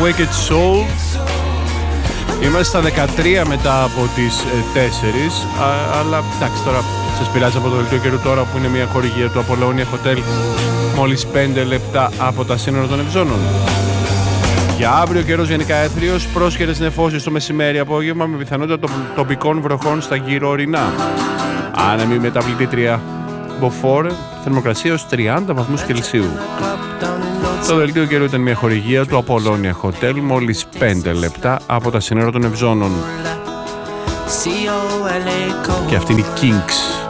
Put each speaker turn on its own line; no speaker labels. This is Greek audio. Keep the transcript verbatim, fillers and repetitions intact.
Wicked Soul. Είμαστε στα δεκατρία μετά από τις τέσσερις, α, αλλά εντάξει, τώρα σας πειράζει από το δελτίο καιρού τώρα που είναι μια χορηγία του Apollonia Hotel, μόλις πέντε λεπτά από τα σύνορα των Ευζώνων. Για αύριο καιρός γενικά έθριος, πρόσχερες νεφώσεις το μεσημέρι απόγευμα με πιθανότητα τοπικών βροχών στα γύρω ορεινά. Άνεμη μεταβλητήτρια μποφόρ, θερμοκρασία ως τριάντα βαθμούς Κελσίου. Το δελτίο καιρού ήταν μια χορηγία του Apollonia Hotel, μόλις πέντε λεπτά από τα σύνορα των Ευζώνων. Και αυτή είναι η Kings.